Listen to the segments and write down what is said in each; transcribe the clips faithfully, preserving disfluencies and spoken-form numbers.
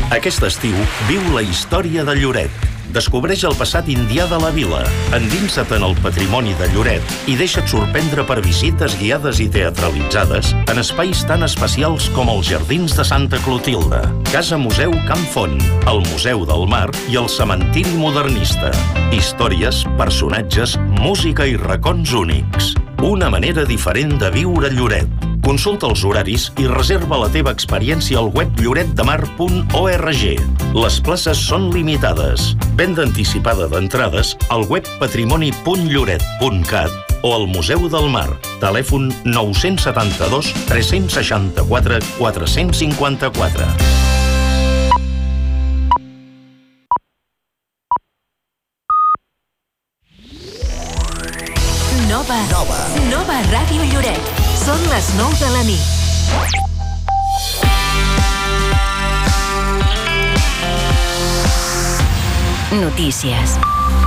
Aquest estiu viu la història de Lloret. Descobreix el passat indià de la vila, endinsa't en el patrimoni de Lloret i deixa't sorprendre per visites guiades i teatralitzades en espais tan especials com els Jardins de Santa Clotilde, Casa Museu Can Font, el Museu del Mar i el Cementiri Modernista. Històries, personatges, música i racons únics. Una manera diferent de viure Lloret. Consulta els horaris i reserva la teva experiència al web lloret de mar punt org. Les places són limitades. Venda anticipada d'entrades al web patrimoni punt lloret punt cat o al Museu del Mar. Telèfon nou set dos, tres sis quatre, quatre cinc quatre. Nova. Nova. Nova Ràdio Lloret. Són les nou de la nit. Notícies.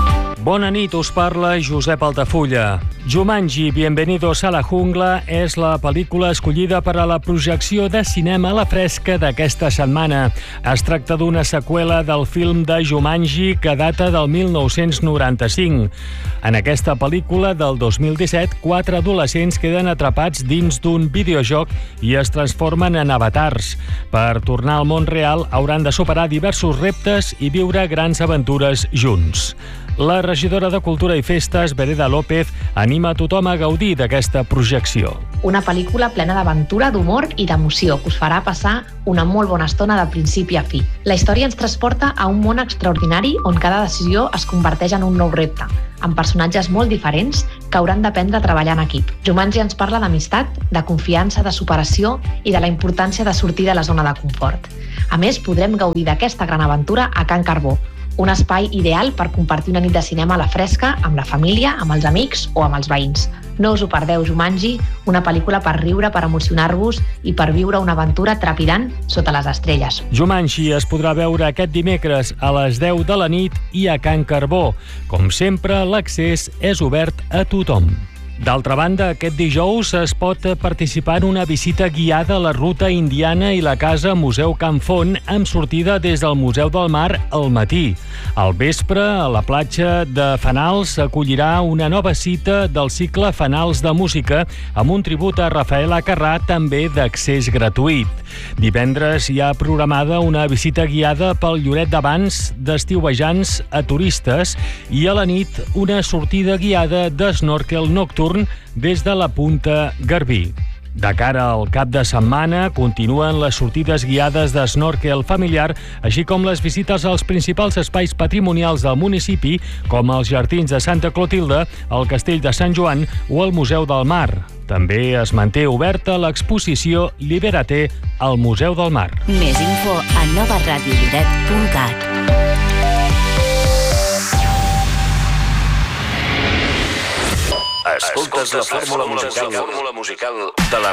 Bona nit, us parla Josep Altafulla. Jumanji, Bienvenidos a la Jungla és la pel·lícula escollida per a la projecció de cinema a la fresca d'aquesta setmana. Es tracta d'una seqüela del film de Jumanji que data del mil nou-cents noranta-cinc. En aquesta pel·lícula del dos mil disset, quatre adolescents queden atrapats dins d'un videojoc i es transformen en avatars. Per tornar al món real hauran de superar diversos reptes i viure grans aventures junts. La regidora de Cultura i Festes, Vereda López, anima a tothom a gaudir d'aquesta projecció. Una pel·lícula plena d'aventura, d'humor i d'emoció que us farà passar una molt bona estona de principi a fi. La història ens transporta a un món extraordinari on cada decisió es converteix en un nou repte, amb personatges molt diferents que hauran d'aprendre a treballar en equip. Jumanji ens parla d'amistat, de confiança, de superació i de la importància de sortir de la zona de confort. A més, podrem gaudir d'aquesta gran aventura a Can Carbó, un espai ideal per compartir una nit de cinema a la fresca amb la família, amb els amics o amb els veïns. No us ho perdeu, Jumanji, una pel·lícula per riure, per emocionar-vos i per viure una aventura trepidant sota les estrelles. Jumanji es podrà veure aquest dimecres a les deu de la nit i a Can Carbó. Com sempre, l'accés és obert a tothom. D'altra banda, aquest dijous es pot participar en una visita guiada a la ruta indiana i la casa Museu Can Font amb sortida des del Museu del Mar al matí. Al vespre, a la platja de Fanals s'acollirà una nova cita del cicle Fanals de Música amb un tribut a Rafael Acarrà, també d'accés gratuït. Divendres hi ha programada una visita guiada pel Lloret d'abans d'estiuejants a turistes i a la nit una sortida guiada d'esnòrquel nocturn des de la Punta Garbí. De cara al cap de setmana continuen les sortides guiades d'esnòrquel familiar, així com les visites als principals espais patrimonials del municipi, com els Jardins de Santa Clotilde, el Castell de Sant Joan o el Museu del Mar. També es manté oberta l'exposició Libérate al Museu del Mar. Més info a nova ràdio lloret punt cat. Escoltes la fórmula musical de la